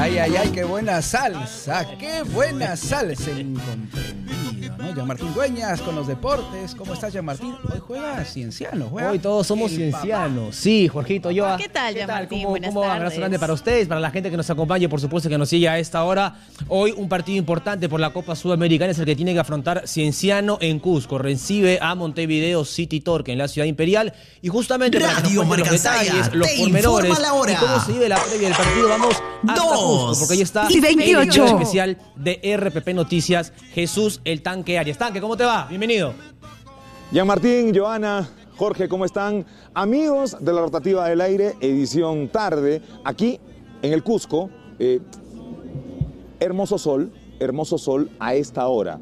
Ay, ay, ay, qué buena salsa, incomprendido, ¿no? Jean-Martín Dueñas con los deportes. ¿Cómo estás, Jean-Martín? Hoy juega Cienciano, juega. Hoy todos somos ciencianos. Papá. Sí, Jorgito, yo. ¿Qué tal, Jean-Martín? ¿Cómo va? Un abrazo grande para ustedes, para la gente que nos acompaña, por supuesto que nos sigue a esta hora. Hoy un partido importante por la Copa Sudamericana es el que tiene que afrontar Cienciano en Cusco. Recibe a Montevideo City Torque en la ciudad imperial. Y justamente para que nos cuenten los detalles, los pormenores y cómo se vive la previa del partido, vamos hasta Cusco, porque ahí está el 28 especial de RPP Noticias, Jesús el Tanque Arias. Tanque, ¿cómo te va? Bienvenido. Jean-Martín, Joana, Jorge, ¿cómo están? Amigos de la Rotativa del Aire, edición tarde, aquí en el Cusco. Hermoso sol a esta hora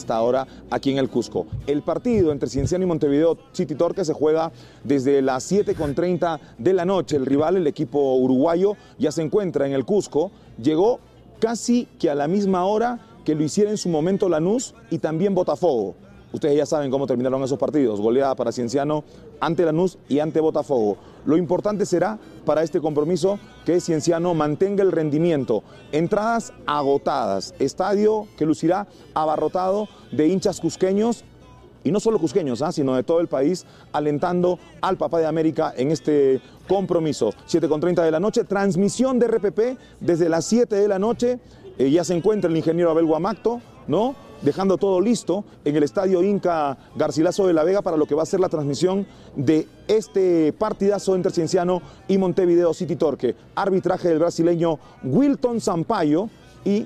aquí en el Cusco. El partido entre Cienciano y Montevideo City Torque se juega desde las 7:30 de la noche. El rival, el equipo uruguayo, ya se encuentra en el Cusco. Llegó casi que a la misma hora que lo hiciera en su momento Lanús y también Botafogo. Ustedes ya saben cómo terminaron esos partidos. Goleada para Cienciano ante Lanús y ante Botafogo. Lo importante será para este compromiso que Cienciano mantenga el rendimiento. Entradas agotadas. Estadio que lucirá abarrotado de hinchas cusqueños. Y no solo cusqueños, sino de todo el país, alentando al Papá de América en este compromiso. 7:30 de la noche, transmisión de RPP desde las 7 de la noche. Ya se encuentra el ingeniero Abel Guamacto, ¿no? Dejando todo listo en el estadio Inca Garcilaso de la Vega para lo que va a ser la transmisión de este partidazo entre Cienciano y Montevideo City Torque. Arbitraje del brasileño Wilton Sampaio y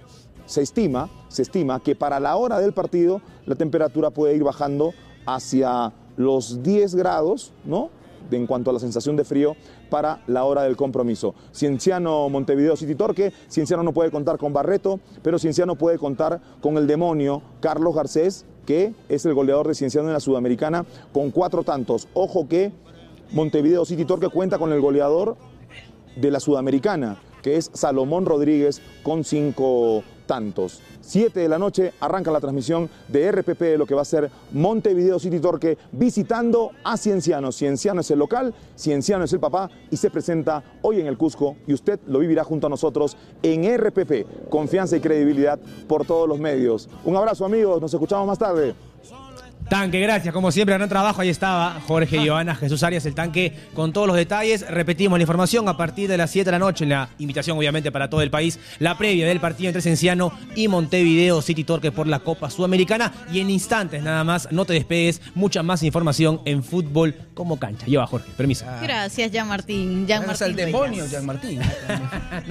se estima que para la hora del partido la temperatura puede ir bajando hacia los 10 grados, ¿no? En cuanto a la sensación de frío para la hora del compromiso. Cienciano Montevideo City Torque, Cienciano no puede contar con Barreto, pero Cienciano puede contar con el demonio Carlos Garcés, que es el goleador de Cienciano en la Sudamericana, con 4 tantos. Ojo que Montevideo City Torque cuenta con el goleador de la Sudamericana, que es Salomón Rodríguez, con 5 tantos. 7 de la noche arranca la transmisión de RPP de lo que va a ser Montevideo City Torque visitando a Cienciano. Cienciano es el local, Cienciano es el papá y se presenta hoy en el Cusco y usted lo vivirá junto a nosotros en RPP. Confianza y credibilidad por todos los medios. Un abrazo, amigos, nos escuchamos más tarde. Tanque, gracias. Como siempre, gran trabajo. Ahí estaba Jorge, Joana, Jesús Arias, el Tanque, con todos los detalles. Repetimos la información a partir de las 7 de la noche. La invitación, obviamente, para todo el país. La previa del partido entre Cienciano y Montevideo City Torque por la Copa Sudamericana. Y en instantes, nada más, no te despegues. Mucha más información en Fútbol como Cancha. Lleva, Jorge. Permiso. Gracias, Jean-Martín. Jean-Martín. El demonio, Jean-Martín.